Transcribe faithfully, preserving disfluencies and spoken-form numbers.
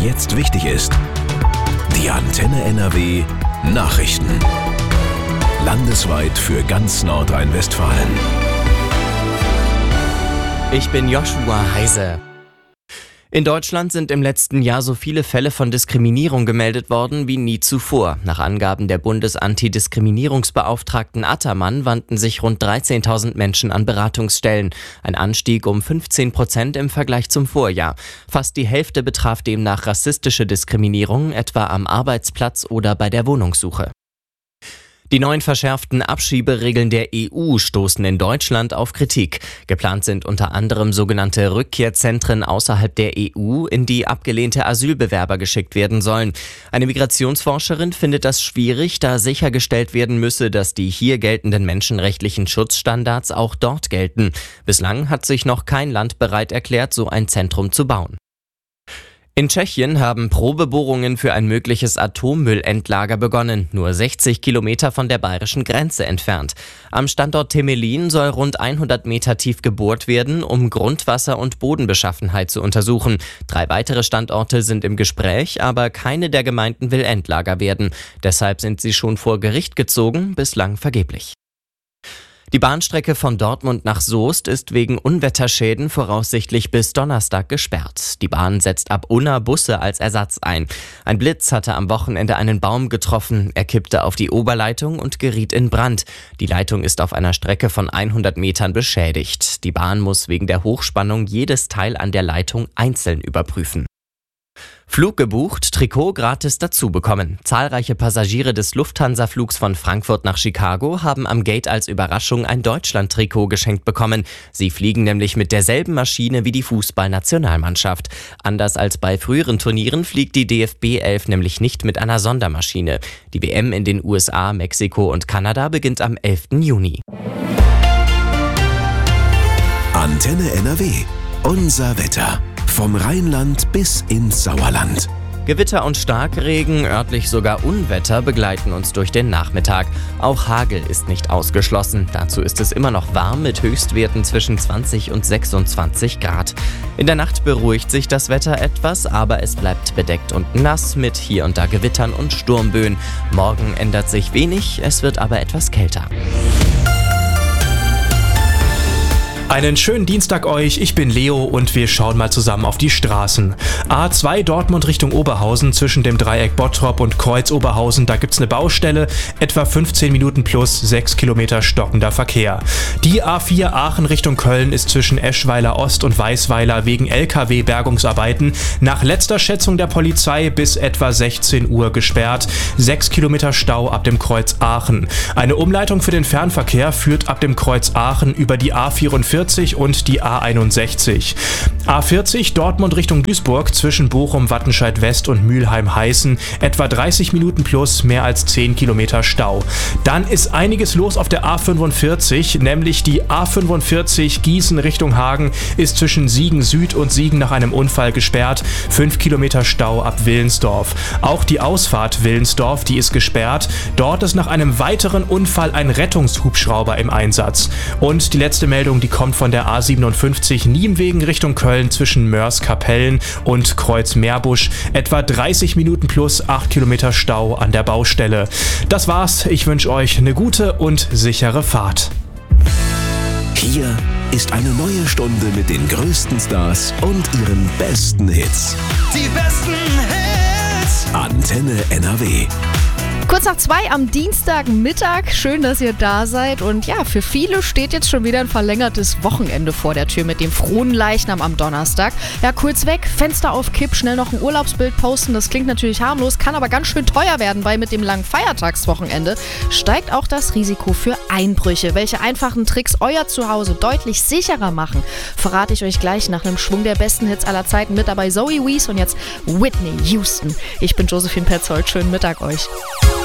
jetzt wichtig ist. Die Antenne N R W Nachrichten. Landesweit für ganz Nordrhein-Westfalen. Ich bin Joshua Heise. In Deutschland sind im letzten Jahr so viele Fälle von Diskriminierung gemeldet worden wie nie zuvor. Nach Angaben der Bundesantidiskriminierungsbeauftragten Attermann wandten sich rund dreizehntausend Menschen an Beratungsstellen. Ein Anstieg um fünfzehn Prozent im Vergleich zum Vorjahr. Fast die Hälfte betraf demnach rassistische Diskriminierung, etwa am Arbeitsplatz oder bei der Wohnungssuche. Die neuen verschärften Abschieberegeln der E U stoßen in Deutschland auf Kritik. Geplant sind unter anderem sogenannte Rückkehrzentren außerhalb der E U, in die abgelehnte Asylbewerber geschickt werden sollen. Eine Migrationsforscherin findet das schwierig, da sichergestellt werden müsse, dass die hier geltenden menschenrechtlichen Schutzstandards auch dort gelten. Bislang hat sich noch kein Land bereit erklärt, so ein Zentrum zu bauen. In Tschechien haben Probebohrungen für ein mögliches Atommüllendlager begonnen, nur sechzig Kilometer von der bayerischen Grenze entfernt. Am Standort Temelin soll rund hundert Meter tief gebohrt werden, um Grundwasser- und Bodenbeschaffenheit zu untersuchen. Drei weitere Standorte sind im Gespräch, aber keine der Gemeinden will Endlager werden. Deshalb sind sie schon vor Gericht gezogen, bislang vergeblich. Die Bahnstrecke von Dortmund nach Soest ist wegen Unwetterschäden voraussichtlich bis Donnerstag gesperrt. Die Bahn setzt ab Unna Busse als Ersatz ein. Ein Blitz hatte am Wochenende einen Baum getroffen. Er kippte auf die Oberleitung und geriet in Brand. Die Leitung ist auf einer Strecke von hundert Metern beschädigt. Die Bahn muss wegen der Hochspannung jedes Teil an der Leitung einzeln überprüfen. Flug gebucht, Trikot gratis dazu bekommen. Zahlreiche Passagiere des Lufthansa-Flugs von Frankfurt nach Chicago haben am Gate als Überraschung ein Deutschland-Trikot geschenkt bekommen. Sie fliegen nämlich mit derselben Maschine wie die Fußballnationalmannschaft. Anders als bei früheren Turnieren fliegt die D F B elf nämlich nicht mit einer Sondermaschine. Die W M in den U S A, Mexiko und Kanada beginnt am elften Juni. Antenne N R W. Unser Wetter. Vom Rheinland bis ins Sauerland. Gewitter und Starkregen, örtlich sogar Unwetter begleiten uns durch den Nachmittag. Auch Hagel ist nicht ausgeschlossen. Dazu ist es immer noch warm mit Höchstwerten zwischen zwanzig und sechsundzwanzig Grad. In der Nacht beruhigt sich das Wetter etwas, aber es bleibt bedeckt und nass mit hier und da Gewittern und Sturmböen. Morgen ändert sich wenig, es wird aber etwas kälter. Einen schönen Dienstag euch, ich bin Leo und wir schauen mal zusammen auf die Straßen. A zwei Dortmund Richtung Oberhausen zwischen dem Dreieck Bottrop und Kreuz Oberhausen, da gibt's eine Baustelle, etwa fünfzehn Minuten plus sechs Kilometer stockender Verkehr. Die A vier Aachen Richtung Köln ist zwischen Eschweiler Ost und Weißweiler wegen L K W-Bergungsarbeiten nach letzter Schätzung der Polizei bis etwa sechzehn Uhr gesperrt. sechs Kilometer Stau ab dem Kreuz Aachen. Eine Umleitung für den Fernverkehr führt ab dem Kreuz Aachen über die A vierundvierzig und die A einundsechzig. A vierzig Dortmund Richtung Duisburg zwischen Bochum, Wattenscheid West und Mülheim-Heißen etwa dreißig Minuten plus mehr als zehn Kilometer Stau. Dann ist einiges los auf der A fünfundvierzig, nämlich die A fünfundvierzig Gießen Richtung Hagen ist zwischen Siegen Süd und Siegen nach einem Unfall gesperrt. fünf Kilometer Stau ab Willensdorf. Auch die Ausfahrt Willensdorf, die ist gesperrt. Dort ist nach einem weiteren Unfall ein Rettungshubschrauber im Einsatz. Und die letzte Meldung, die kommt von der A siebenundfünfzig Niemwegen Richtung Köln zwischen Mörs-Kapellen und Kreuz-Meerbusch. Etwa dreißig Minuten plus acht Kilometer Stau an der Baustelle. Das war's. Ich wünsche euch eine gute und sichere Fahrt. Hier ist eine neue Stunde mit den größten Stars und ihren besten Hits. Die besten Hits. Antenne N R W. Kurz nach zwei am Dienstagmittag. Schön, dass ihr da seid. Und ja, für viele steht jetzt schon wieder ein verlängertes Wochenende vor der Tür mit dem Fronleichnam am Donnerstag. Ja, kurz weg, Fenster auf Kipp, schnell noch ein Urlaubsbild posten. Das klingt natürlich harmlos, kann aber ganz schön teuer werden, weil mit dem langen Feiertagswochenende steigt auch das Risiko für Einbrüche. Welche einfachen Tricks euer Zuhause deutlich sicherer machen, verrate ich euch gleich nach einem Schwung der besten Hits aller Zeiten. Mit dabei Zoe Wees und jetzt Whitney Houston. Ich bin Josephine Petzold. Schönen Mittag euch.